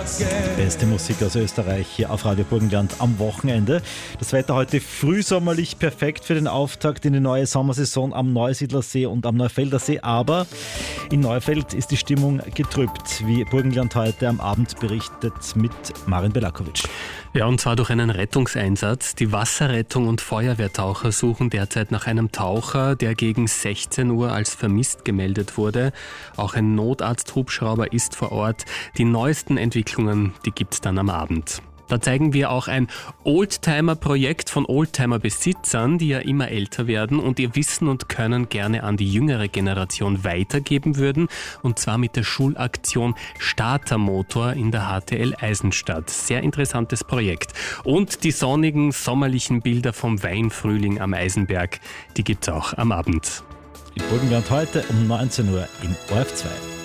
Beste Musik aus Österreich hier auf Radio Burgenland am Wochenende. Das Wetter heute frühsommerlich perfekt für den Auftakt in die neue Sommersaison am Neusiedlersee und am Neufeldersee. Aber in Neufeld ist die Stimmung getrübt, wie Burgenland heute am Abend berichtet mit Marin Belakovic. Ja, und zwar durch einen Rettungseinsatz. Die Wasserrettung und Feuerwehrtaucher suchen derzeit nach einem Taucher, der gegen 16 Uhr als vermisst gemeldet wurde. Auch ein Notarzthubschrauber ist vor Ort. Die neuesten Entwicklungen, die gibt's dann am Abend. Da zeigen wir auch ein Oldtimer-Projekt von Oldtimer-Besitzern, die ja immer älter werden und ihr Wissen und Können gerne an die jüngere Generation weitergeben würden. Und zwar mit der Schulaktion Startermotor in der HTL Eisenstadt. Sehr interessantes Projekt. Und die sonnigen, sommerlichen Bilder vom Weinfrühling am Eisenberg, die gibt's auch am Abend. In Burgenland heute um 19 Uhr im ORF 2.